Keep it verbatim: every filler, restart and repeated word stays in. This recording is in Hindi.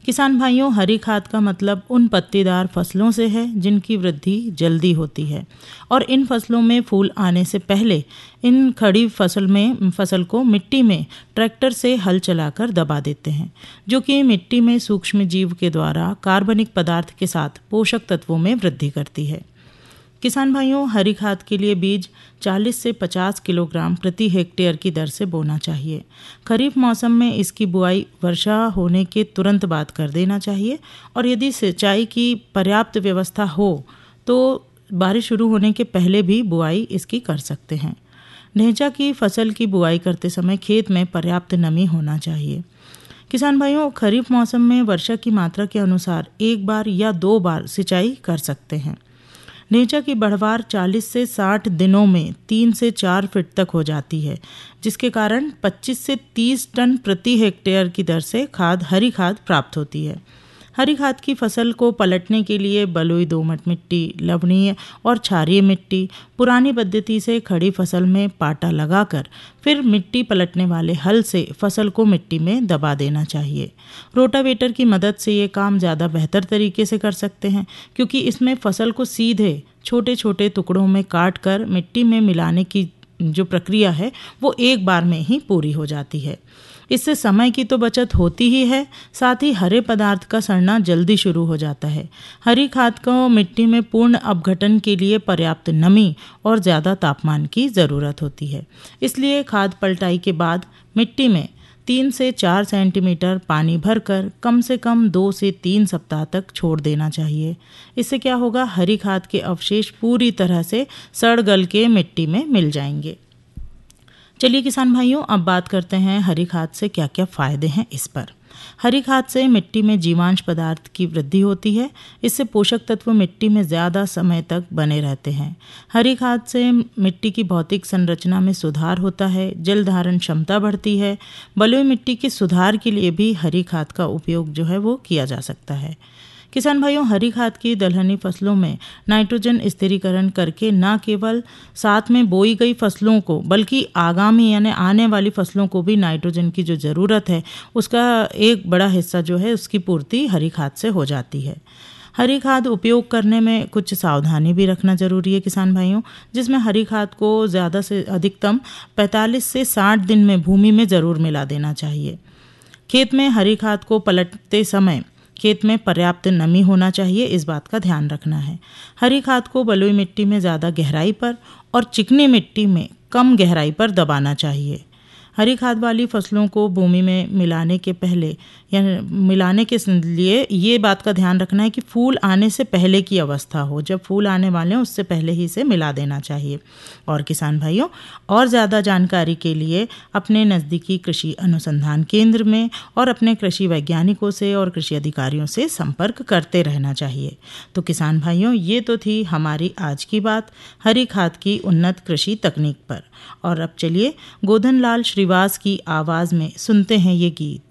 किसान भाइयों, हरी खाद का मतलब उन पत्तीदार फसलों से है जिनकी वृद्धि जल्दी होती है और इन फसलों में फूल आने से पहले इन खड़ी फसल में फसल को मिट्टी में ट्रैक्टर से हल चलाकर दबा देते हैं, जो कि मिट्टी में सूक्ष्म जीव के द्वारा कार्बनिक पदार्थ के साथ पोषक तत्वों में वृद्धि करती है। किसान भाइयों, हरी खाद के लिए बीज चालीस से पचास किलोग्राम प्रति हेक्टेयर की दर से बोना चाहिए। खरीफ मौसम में इसकी बुआई वर्षा होने के तुरंत बाद कर देना चाहिए और यदि सिंचाई की पर्याप्त व्यवस्था हो तो बारिश शुरू होने के पहले भी बुआई इसकी कर सकते हैं। ढेंचा की फसल की बुआई करते समय खेत में पर्याप्त नमी होना चाहिए। किसान भाइयों, खरीफ मौसम में वर्षा की मात्रा के अनुसार एक बार या दो बार सिंचाई कर सकते हैं। ढेंचा की बढ़वार चालीस से साठ दिनों में तीन से चार फीट तक हो जाती है, जिसके कारण पच्चीस से तीस टन प्रति हेक्टेयर की दर से खाद हरी खाद प्राप्त होती है। हरी खाद की फसल को पलटने के लिए बलुई दोमट मिट्टी, लवणीय और क्षारीय मिट्टी, पुरानी पद्धति से खड़ी फसल में पाटा लगाकर फिर मिट्टी पलटने वाले हल से फसल को मिट्टी में दबा देना चाहिए। रोटावेटर की मदद से ये काम ज़्यादा बेहतर तरीके से कर सकते हैं, क्योंकि इसमें फसल को सीधे छोटे छोटे टुकड़ों में काट कर मिट्टी में मिलाने की जो प्रक्रिया है वो एक बार में ही पूरी हो जाती है। इससे समय की तो बचत होती ही है, साथ ही हरे पदार्थ का सड़ना जल्दी शुरू हो जाता है। हरी खाद को मिट्टी में पूर्ण अपघटन के लिए पर्याप्त नमी और ज़्यादा तापमान की ज़रूरत होती है। इसलिए खाद पलटाई के बाद मिट्टी में तीन से चार सेंटीमीटर पानी भरकर कम से कम दो से तीन सप्ताह तक छोड़ देना चाहिए। इससे क्या होगा, हरी खाद के अवशेष पूरी तरह से सड़ गल के मिट्टी में मिल जाएंगे। चलिए किसान भाइयों, अब बात करते हैं हरी खाद से क्या क्या फ़ायदे हैं इस पर। हरी खाद से मिट्टी में जीवांश पदार्थ की वृद्धि होती है। इससे पोषक तत्व मिट्टी में ज़्यादा समय तक बने रहते हैं। हरी खाद से मिट्टी की भौतिक संरचना में सुधार होता है, जल धारण क्षमता बढ़ती है। बलुई मिट्टी के सुधार के लिए भी हरी खाद का उपयोग जो है वो किया जा सकता है। किसान भाइयों, हरी खाद की दलहनी फसलों में नाइट्रोजन स्थिरीकरण करके न केवल साथ में बोई गई फसलों को बल्कि आगामी यानी आने वाली फसलों को भी नाइट्रोजन की जो ज़रूरत है उसका एक बड़ा हिस्सा जो है उसकी पूर्ति हरी खाद से हो जाती है। हरी खाद उपयोग करने में कुछ सावधानी भी रखना जरूरी है किसान भाइयों, जिसमें हरी खाद को ज़्यादा से अधिकतम पैंतालीस से साठ दिन में भूमि में ज़रूर मिला देना चाहिए। खेत में हरी खाद को पलटते समय खेत में पर्याप्त नमी होना चाहिए, इस बात का ध्यान रखना है। हरी खाद को बलुई मिट्टी में ज़्यादा गहराई पर और चिकनी मिट्टी में कम गहराई पर दबाना चाहिए। हरी खाद वाली फसलों को भूमि में मिलाने के पहले या मिलाने के लिए ये बात का ध्यान रखना है कि फूल आने से पहले की अवस्था हो। जब फूल आने वाले हैं उससे पहले ही से मिला देना चाहिए। और किसान भाइयों, और ज़्यादा जानकारी के लिए अपने नज़दीकी कृषि अनुसंधान केंद्र में और अपने कृषि वैज्ञानिकों से और कृषि अधिकारियों से संपर्क करते रहना चाहिए। तो किसान भाइयों, ये तो थी हमारी आज की बात हरी खाद की उन्नत कृषि तकनीक पर। और अब चलिए गोधन लाल श्रीवास की आवाज़ में सुनते हैं ये गीत।